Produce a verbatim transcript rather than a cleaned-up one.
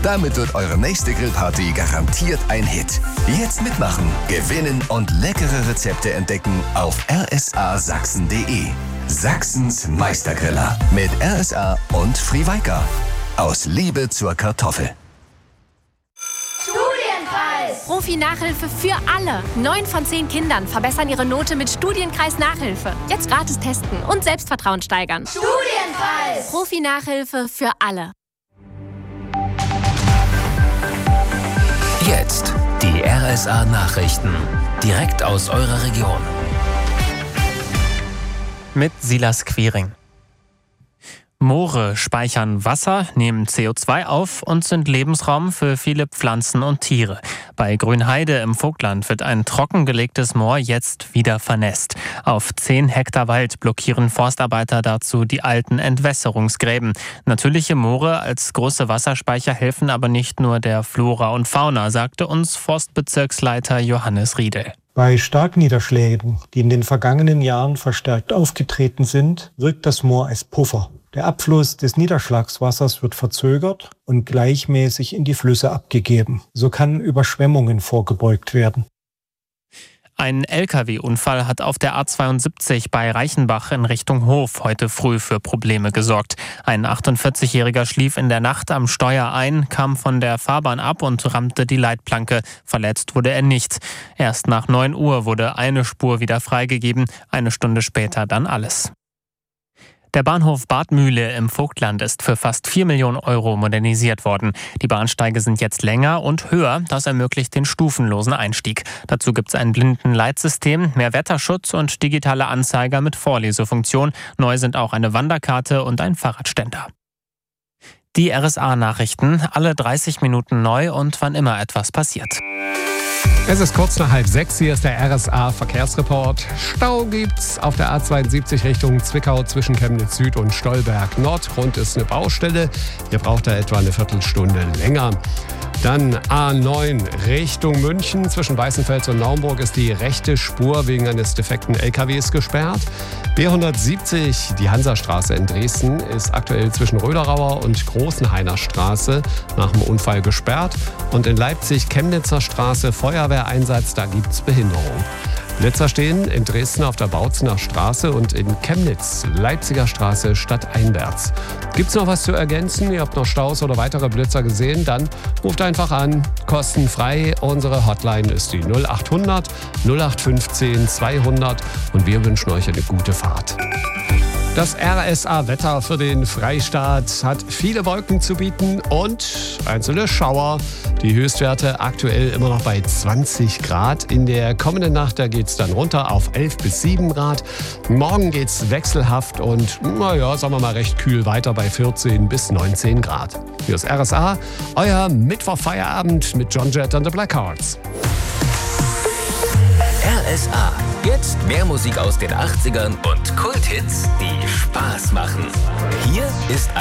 Damit wird eure nächste Grillparty garantiert ein Hit. Jetzt mitmachen, gewinnen und leckere Rezepte entdecken auf r s a sachsen punkt d e. Sachsens Meistergriller mit R S A und Friweika. Aus Liebe zur Kartoffel. Studienkreis! Profi-Nachhilfe für alle. Neun von zehn Kindern verbessern ihre Note mit Studienkreis-Nachhilfe. Jetzt gratis testen und Selbstvertrauen steigern. Studienkreis! Profi-Nachhilfe für alle. Jetzt die R S A-Nachrichten. Direkt aus eurer Region. Mit Silas Quiring. Moore speichern Wasser, nehmen C O zwei auf und sind Lebensraum für viele Pflanzen und Tiere. Bei Grünheide im Vogtland wird ein trockengelegtes Moor jetzt wieder vernässt. Auf zehn Hektar Wald blockieren Forstarbeiter dazu die alten Entwässerungsgräben. Natürliche Moore als große Wasserspeicher helfen aber nicht nur der Flora und Fauna, sagte uns Forstbezirksleiter Johannes Riedel. Bei Starkniederschlägen, die in den vergangenen Jahren verstärkt aufgetreten sind, wirkt das Moor als Puffer. Der Abfluss des Niederschlagswassers wird verzögert und gleichmäßig in die Flüsse abgegeben. So kann Überschwemmungen vorgebeugt werden. Ein L K W-Unfall hat auf der A zweiundsiebzig bei Reichenbach in Richtung Hof heute früh für Probleme gesorgt. Ein achtundvierzigjähriger schlief in der Nacht am Steuer ein, kam von der Fahrbahn ab und rammte die Leitplanke. Verletzt wurde er nicht. Erst nach neun Uhr wurde eine Spur wieder freigegeben, eine Stunde später dann alles. Der Bahnhof Bad Mühle im Vogtland ist für fast vier Millionen Euro modernisiert worden. Die Bahnsteige sind jetzt länger und höher. Das ermöglicht den stufenlosen Einstieg. Dazu gibt es ein Blindenleitsystem, mehr Wetterschutz und digitale Anzeiger mit Vorlesefunktion. Neu sind auch eine Wanderkarte und ein Fahrradständer. Die R S A-Nachrichten, alle dreißig Minuten neu und wann immer etwas passiert. Es ist kurz nach halb sechs, hier ist der R S A-Verkehrsreport. Stau gibt's auf der A zweiundsiebzig Richtung Zwickau zwischen Chemnitz Süd und Stolberg Nord. Rund ist eine Baustelle, hier braucht er etwa eine Viertelstunde länger. Dann A neun Richtung München. Zwischen Weißenfels und Naumburg ist die rechte Spur wegen eines defekten L K Ws gesperrt. B hundertsiebzig, die Hansastraße in Dresden, ist aktuell zwischen Röderauer und Großenhainer Straße nach dem Unfall gesperrt. Und in Leipzig Chemnitzer Straße Feuerwehreinsatz, da gibt's Behinderung. Blitzer stehen in Dresden auf der Bautzener Straße und in Chemnitz Leipziger Straße stadteinwärts. Gibt's noch was zu ergänzen? Ihr habt noch Staus oder weitere Blitzer gesehen? Dann ruft einfach an, kostenfrei. Unsere Hotline ist die null acht hundert null acht fünfzehn zweihundert und wir wünschen euch eine gute Fahrt. Das R S A-Wetter für den Freistaat hat viele Wolken zu bieten und einzelne Schauer. Die Höchstwerte aktuell immer noch bei zwanzig Grad. In der kommenden Nacht geht es dann runter auf elf bis sieben Grad. Morgen geht es wechselhaft und, naja, sagen wir mal recht kühl weiter bei vierzehn bis neunzehn Grad. Hier ist R S A, euer Mittwochfeierabend mit John Jett and the Blackhearts. R S A. Jetzt mehr Musik aus den achtzigern und Kulthits, die Spaß machen. Hier ist ein